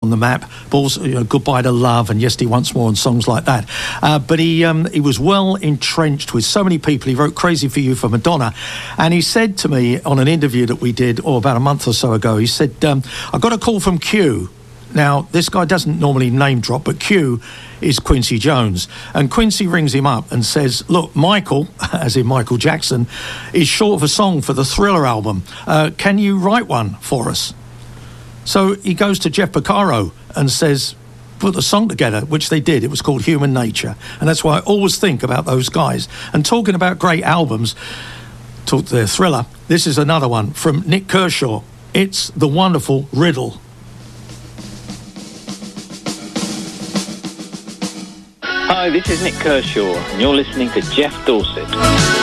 on the map, but also Goodbye to Love and Yesterday Once More and songs like that. But he was well entrenched with so many people. He wrote Crazy for You for Madonna, and he said to me on an interview that we did about a month or so ago, he said, I got a call from Q. Now, this guy doesn't normally name drop, but Q is Quincy Jones. And Quincy rings him up and says, look, Michael, as in Michael Jackson, is short of a song for the Thriller album. Can you write one for us? So he goes to Jeff Porcaro and says, put the song together, which they did. It was called Human Nature. And that's why I always think about those guys. And talking about great albums, talk to their Thriller, this is another one from Nick Kershaw. It's the wonderful Riddle. Hi, this is Nick Kershaw, and you're listening to Jeff Dorset.